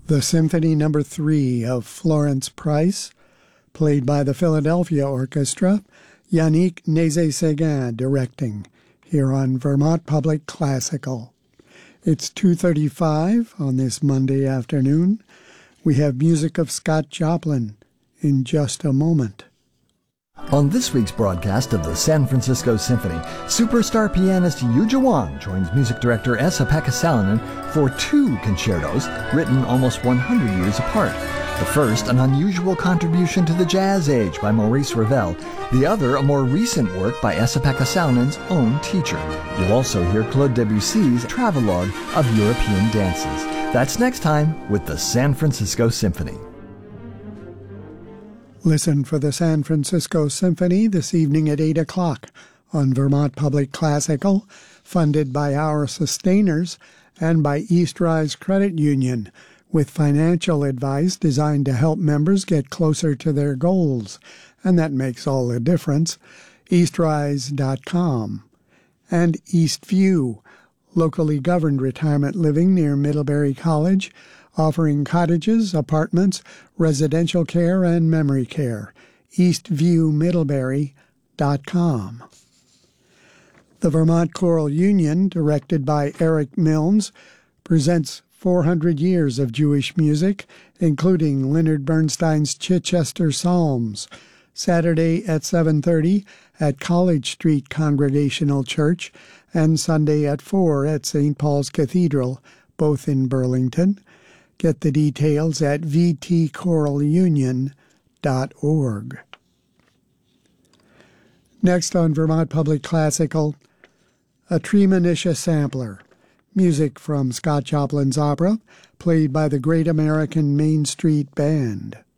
The Symphony No. 3 of Florence Price, played by the Philadelphia Orchestra, Yannick Nézet-Séguin directing, here on Vermont Public Classical. It's 2:35 on this Monday afternoon. We have music of Scott Joplin in just a moment. On this week's broadcast of the San Francisco Symphony, superstar pianist Yuja Wang joins music director Esa-Pekka Salonen for two concertos written almost 100 years apart. The first, an unusual contribution to the jazz age by Maurice Ravel. The other, a more recent work by Esa-Pekka Salonen's own teacher. You'll also hear Claude Debussy's travelogue of European dances. That's next time with the San Francisco Symphony. Listen for the San Francisco Symphony this evening at 8 o'clock on Vermont Public Classical, funded by our sustainers and by East Rise Credit Union, with financial advice designed to help members get closer to their goals, and that makes all the difference. eastrise.com. And Eastview, locally governed retirement living near Middlebury College, offering cottages, apartments, residential care, and memory care. eastviewmiddlebury.com. The Vermont Choral Union, directed by Eric Milnes, presents 400 years of Jewish music, including Leonard Bernstein's Chichester Psalms, Saturday at 7:30 at College Street Congregational Church, and Sunday at 4 at St. Paul's Cathedral, both in Burlington. Get the details at vtchoralunion.org. Next on Vermont Public Classical, a Treemonisha sampler, music from Scott Joplin's opera, played by the Great American Main Street Band.